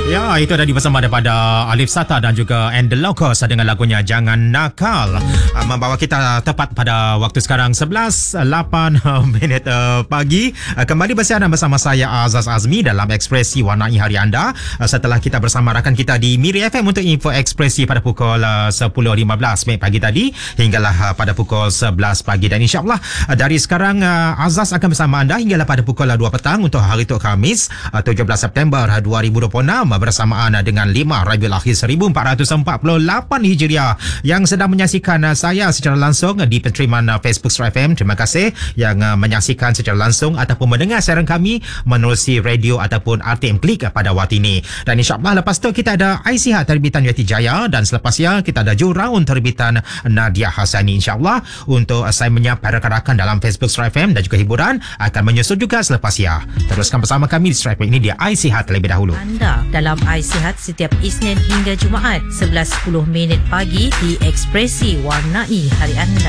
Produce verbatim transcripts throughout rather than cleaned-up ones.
Ya, itu tadi bersama daripada Alif Sata dan juga And The Locals dengan lagunya Jangan Nakal. Membawa kita tepat pada waktu sekarang sebelas lapan minit uh, pagi. Uh, kembali bersiaran bersama saya Azaz Azmi dalam Ekspresi Warnai Hari Anda. Uh, setelah kita bersama rakan kita di Miri F M untuk info ekspresi pada pukul uh, sepuluh lima belas minit pagi tadi hinggalah uh, pada pukul sebelas pagi. Dan insyaAllah uh, dari sekarang uh, Azaz akan bersama anda hinggalah pada pukul dua petang untuk hari itu Khamis uh, tujuh belas September dua ribu dua puluh enam bersamaan dengan lima Rabiul Akhir seribu empat ratus empat puluh lapan Hijriah. Yang sedang menyaksikan uh, saya secara langsung di penterimaan uh, Facebook Star F M. Terima kasih yang uh, menyaksikan secara langsung ataupun mendengar siaran kami menerusi radio ataupun R T M Klik pada waktu ini. Dan insyaAllah lepas tu kita ada iSihat terbitan Yati Jaya dan selepasnya kita ada Juraun terbitan Nadia Hasani. InsyaAllah untuk uh, saya menyapa rakan-rakan dalam Facebook Star F M dan juga hiburan akan menyusul juga selepasnya. Teruskan bersama kami di Star F M ini di iSihat terlebih dahulu. Anda dalam iSihat setiap Isnin hingga Jumaat sebelas sepuluh minit pagi di Ekspresi Warnai Hari Anda.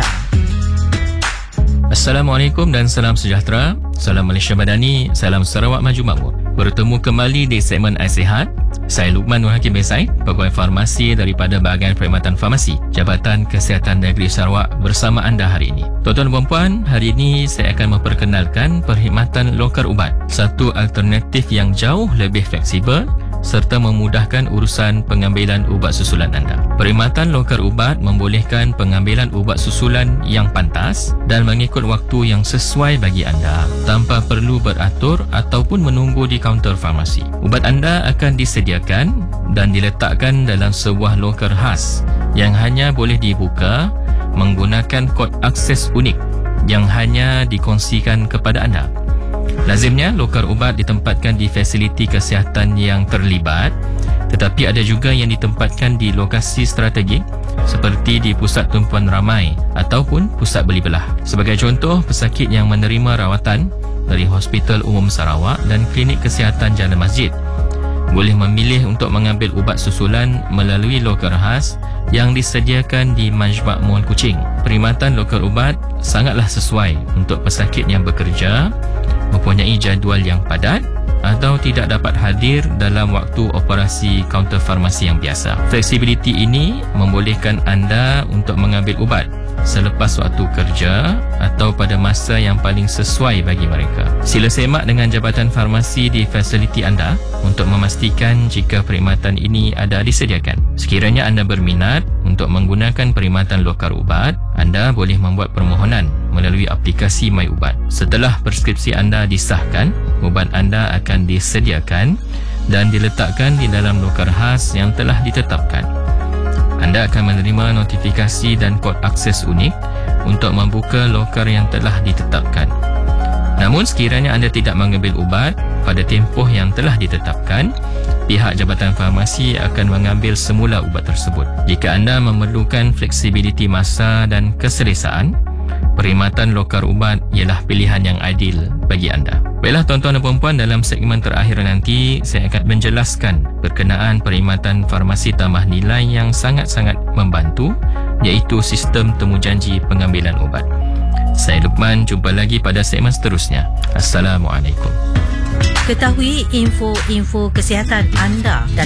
Assalamualaikum dan salam sejahtera. Salam Malaysia Madani, salam Sarawak Maju Makmur. Bertemu kembali di segmen iSihat. Saya Luqman Nur Hakim Besai, Pegawai Farmasi daripada Bahagian Perkhidmatan Farmasi Jabatan Kesihatan Negeri Sarawak bersama anda hari ini. Tuan-tuan dan puan, hari ini saya akan memperkenalkan perkhidmatan lokar ubat, satu alternatif yang jauh lebih fleksibel serta memudahkan urusan pengambilan ubat susulan anda. Perkhidmatan lokar ubat membolehkan pengambilan ubat susulan yang pantas dan mengikut waktu yang sesuai bagi anda tanpa perlu beratur ataupun menunggu di kaunter farmasi. Ubat anda akan disediakan dan diletakkan dalam sebuah loker khas yang hanya boleh dibuka menggunakan kod akses unik yang hanya dikongsikan kepada anda. Lazimnya, lokar ubat ditempatkan di fasiliti kesihatan yang terlibat, tetapi ada juga yang ditempatkan di lokasi strategik seperti di pusat tumpuan ramai ataupun pusat beli belah. Sebagai contoh, pesakit yang menerima rawatan dari Hospital Umum Sarawak dan Klinik Kesihatan Jalan Masjid boleh memilih untuk mengambil ubat susulan melalui lokar khas yang disediakan di Majmuk Mall Kuching. Perkhidmatan lokar ubat sangatlah sesuai untuk pesakit yang bekerja, mempunyai jadual yang padat atau tidak dapat hadir dalam waktu operasi kaunter farmasi yang biasa. Fleksibiliti ini membolehkan anda untuk mengambil ubat selepas waktu kerja atau pada masa yang paling sesuai bagi mereka. Sila semak dengan Jabatan Farmasi di fasiliti anda untuk memastikan jika perkhidmatan ini ada disediakan. Sekiranya anda berminat untuk menggunakan perkhidmatan lokar ubat, anda boleh membuat permohonan melalui aplikasi MyUbat. Setelah preskripsi anda disahkan, ubat anda akan disediakan dan diletakkan di dalam lokar khas yang telah ditetapkan. Anda akan menerima notifikasi dan kod akses unik untuk membuka lokar yang telah ditetapkan. Namun sekiranya anda tidak mengambil ubat pada tempoh yang telah ditetapkan, pihak Jabatan Farmasi akan mengambil semula ubat tersebut. Jika anda memerlukan fleksibiliti masa dan keselesaan, perkhidmatan lokar ubat ialah pilihan yang ideal bagi anda. Baiklah tuan-tuan dan puan-puan, dalam segmen terakhir nanti saya akan menjelaskan berkenaan perkhidmatan farmasi tambah nilai yang sangat-sangat membantu, iaitu sistem temujanji pengambilan ubat. Saya Luqman, jumpa lagi pada segmen seterusnya. Assalamualaikum. Ketahui info-info kesihatan anda dalam